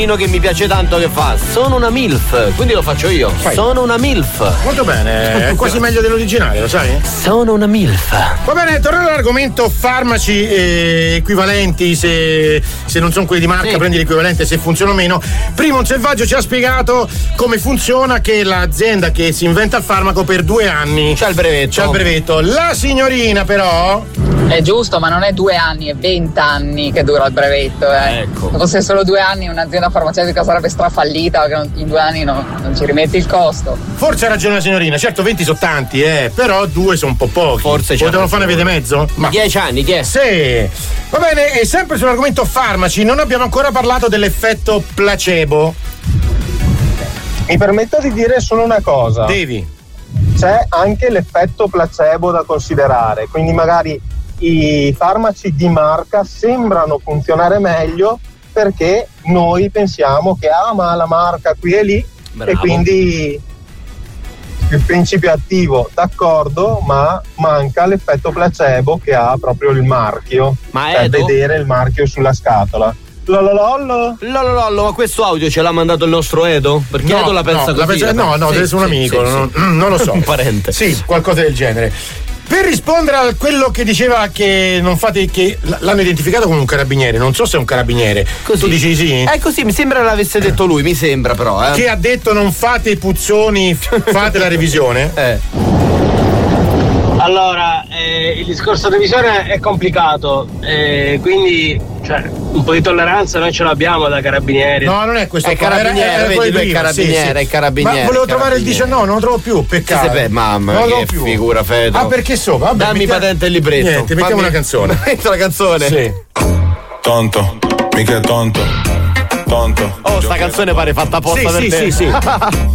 che mi piace tanto che fa. Sono una MILF, quindi lo faccio io. Fai. Sono una MILF. Molto bene, è quasi meglio dell'originale, lo sai? Sono una MILF. Va bene, tornando all'argomento farmaci equivalenti, se non sono quelli di marca, prendi l'equivalente se funziona o meno. Prima un selvaggio ci ha spiegato come funziona, che l'azienda che si inventa il farmaco per 2 anni c'ha il brevetto. La signorina però è giusto, ma non è 2 anni, è 20 anni che dura il brevetto. Ecco. Se fosse solo 2 anni un'azienda farmaceutica sarebbe strafallita, perché in 2 anni non ci rimetti il costo. forse ha ragione la signorina, certo 20 sono tanti, però 2 sono un po' pochi. Forse potevano fare una via di mezzo? Ma 10 anni, chi è? Sì. Va bene, e sempre sull'argomento farmaci, non abbiamo ancora parlato dell'effetto placebo. Mi permetto di dire solo una cosa. Devi. C'è anche l'effetto placebo da considerare, quindi magari i farmaci di marca sembrano funzionare meglio perché noi pensiamo che ma la marca qui e lì. Bravo. E quindi il principio attivo d'accordo, ma manca l'effetto placebo che ha proprio il marchio, per vedere il marchio sulla scatola. Lololollo, ma questo audio ce l'ha mandato il nostro Edo? Perché Edo la pensa così. No, deve essere un amico, non lo so. Un parente. Sì, qualcosa del genere. Per rispondere a quello che diceva che non fate, che l'hanno identificato come un carabiniere, non so se è un carabiniere. Così. Tu dici sì? Così, mi sembra l'avesse detto lui, mi sembra però. Che ha detto non fate i puzzoni, fate la revisione. Allora, il discorso revisione è complicato, quindi un po' di tolleranza noi ce l'abbiamo da carabinieri. No, non è questo. È carabiniere, vedi, lui è carabiniere, sì. è carabiniere. Ma volevo trovare il 19, non lo trovo più, peccato. Mamma, non che figura, Fedro. Ah, perché sopra? Vabbè, dammi patente e libretto. Niente, mettiamo una canzone. Metto la canzone. Sì. Tonto, mica tonto. Oh, sta canzone pare fatta apposta per te. Sì.